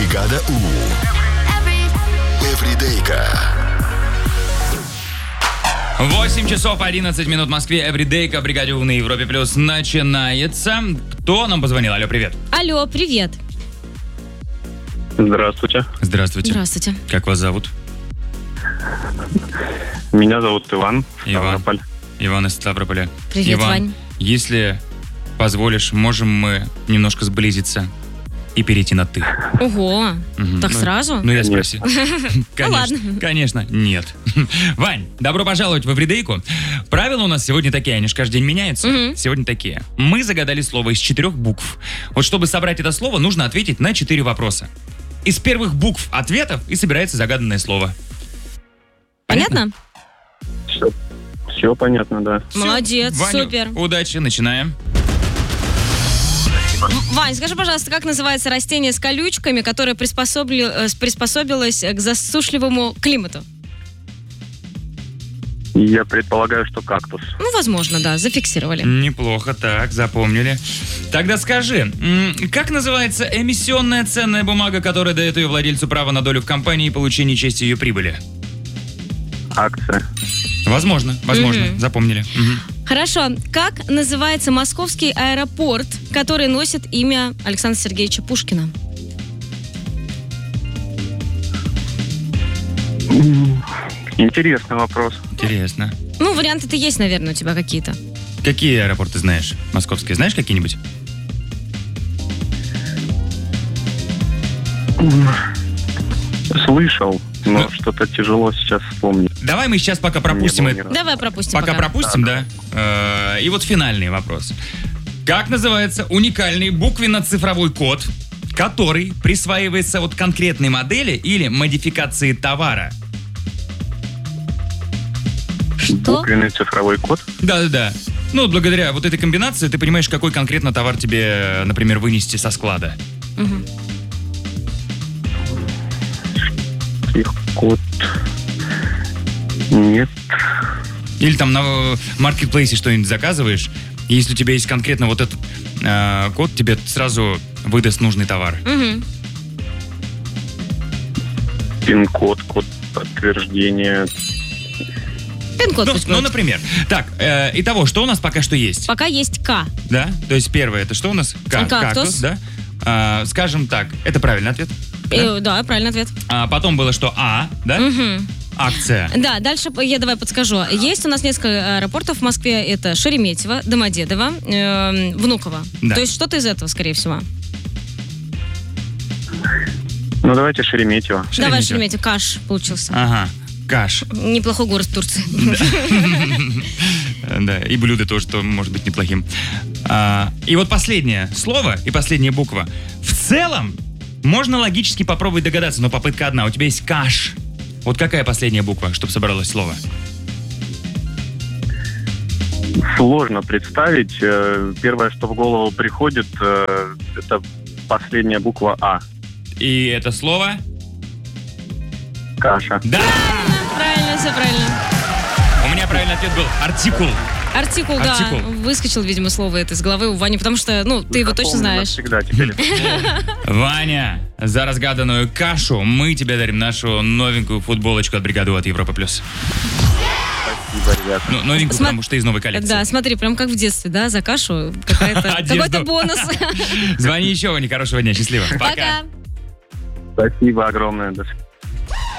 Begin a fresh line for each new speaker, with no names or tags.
Бригада У. Эвридейка.
8 часов 11 минут в Москве. Эвридейка, бригаде У на Европе Плюс начинается. Кто нам позвонил? Алло, привет.
Алло, привет.
Здравствуйте.
Здравствуйте.
Здравствуйте.
Как вас зовут?
Меня зовут Иван.
Иван.
Ставрополь.
Иван из Ставрополя.
Привет,
Иван,
Вань.
если позволишь, можем мы немножко сблизиться и перейти на «ты».
Ого,
Мгм.
так сразу?
Ну, я
Нет.
спросил.
ладно.
Конечно, нет. Вань, добро пожаловать в Эвридейку. Правила у нас сегодня такие, они же каждый день меняются.
Мгм.
Сегодня такие. Мы загадали слово из 4 букв. Вот чтобы собрать это слово, нужно ответить на 4 вопроса. Из первых букв ответов и собирается загаданное слово.
Понятно?
Все понятно, да.
Всё,
Молодец,
Ваню,
супер.
удачи, начинаем.
Вань, скажи, пожалуйста, как называется растение с колючками, которое приспособилось к засушливому климату?
Я предполагаю, что кактус.
Ну, возможно, да, зафиксировали.
Неплохо, так, запомнили. Тогда скажи, как называется эмиссионная ценная бумага, которая дает ее владельцу право на долю в компании и получение части ее прибыли?
Акция.
Возможно,
Мгм.
запомнили. Мгм.
Хорошо. Как называется московский аэропорт, который носит имя Александра Сергеевича Пушкина?
Интересный вопрос.
Интересно.
Ну, варианты-то есть, наверное, у тебя какие-то.
Какие аэропорты знаешь? Московские знаешь какие-нибудь?
Слышал, но что-то тяжело сейчас вспомнить.
Давай мы сейчас пока пропустим
Не было
это.
ни разу.
Давай пропустим
Пока пропустим, да. И вот финальный вопрос. Как называется уникальный буквенно-цифровой код, который присваивается от конкретной модели или модификации товара?
Что?
Буквенный цифровой код.
Да-да-да. Ну, благодаря вот этой комбинации ты понимаешь, какой конкретно товар тебе, например, вынести со склада.
Мгм.
Их код. Нет.
Или там на маркетплейсе что-нибудь заказываешь, и если у тебя есть конкретно вот этот код, тебе сразу выдаст нужный товар.
Мгм.
Пин-код, код подтверждения.
Пин-код
Ну,
пусть
ну,
будет.
например. Так, итого, что у нас пока что есть?
Пока есть К.
Да? То есть первое, это что у нас?
Кактус.
Да? Скажем так, это правильный ответ.
Да, правильный ответ.
Потом было что? Да?
Мгм.
Акция.
Да, дальше я давай подскажу. Есть у нас несколько аэропортов в Москве. Это Шереметьево, Домодедово, Внуково.
Да.
То есть что-то из этого, скорее всего.
Ну, давайте Шереметьево.
Давай Шереметьево. Каш получился.
Ага. Каш.
Неплохой город в Турции.
Да, и блюдо тоже может быть неплохим. И вот последнее слово и последняя буква. В целом, можно логически попробовать догадаться, но попытка одна. У тебя есть каш. Вот какая последняя буква, чтобы собралось слово?
Сложно представить. Первое, что в голову приходит, это последняя буква А.
И это слово?
Каша.
Да!
Правильно, все правильно.
У меня правильный ответ был артикул.
Артикул, да.
Артикул.
Выскочил, видимо, слово это из головы у Вани, потому что, ты его точно знаешь.
Всегда теперь.
Ваня, за разгаданную кашу мы тебе дарим нашу новенькую футболочку от бригады от Европа Плюс.
Спасибо, ребят.
Ну, новенькую,
Сма-
потому что из новой коллекции.
Да, смотри, прям как в детстве, да, за кашу какой-то
Одежду.
бонус.
Звони еще, Ваня, хорошего дня, счастливо.
Пока.
Спасибо огромное. До свидания.